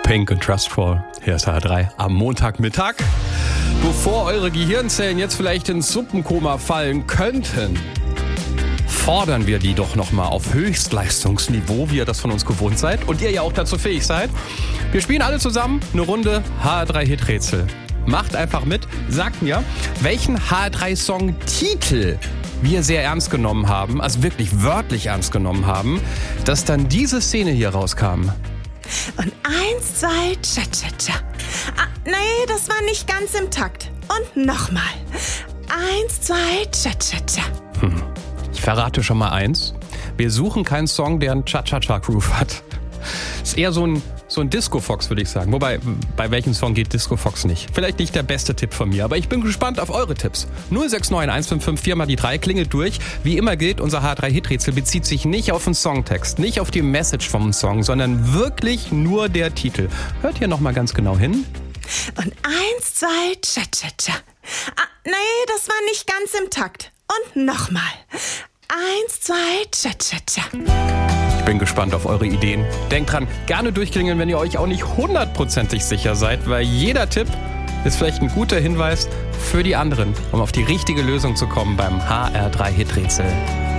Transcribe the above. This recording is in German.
Pink und Trustful. Hier ist HR3 am Montagmittag. Bevor eure Gehirnzellen jetzt vielleicht ins Suppenkoma fallen könnten, fordern wir die doch nochmal auf Höchstleistungsniveau, wie ihr das von uns gewohnt seid und ihr ja auch dazu fähig seid. Wir spielen alle zusammen eine Runde HR3-Hit-Rätsel. Macht einfach mit, sagt mir, welchen HR3-Song-Titel wir sehr ernst genommen haben, also wirklich wörtlich ernst genommen haben, dass dann diese Szene hier rauskam. Und 1, 2, cha-cha-cha. Nee, das war nicht ganz im Takt. Und nochmal. 1, 2, cha-cha-cha. Ich verrate schon mal eins. Wir suchen keinen Song, der einen Cha-Cha-Cha-Groove hat. Ist eher so ein Disco-Fox, würde ich sagen. Wobei, bei welchem Song geht Disco-Fox nicht? Vielleicht nicht der beste Tipp von mir, aber ich bin gespannt auf eure Tipps. 069 155 4 mal die 3, klingelt durch. Wie immer gilt, unser HR3-Hit-Rätsel bezieht sich nicht auf den Songtext, nicht auf die Message vom Song, sondern wirklich nur der Titel. Hört hier nochmal ganz genau hin. Und 1, 2, cha-cha-cha. Nee, das war nicht ganz im Takt. Und nochmal. 1, 2, cha-cha-cha. Ich bin gespannt auf eure Ideen. Denkt dran, gerne durchklingeln, wenn ihr euch auch nicht 100%ig sicher seid, weil jeder Tipp ist vielleicht ein guter Hinweis für die anderen, um auf die richtige Lösung zu kommen beim HR3-Hit-Rätsel.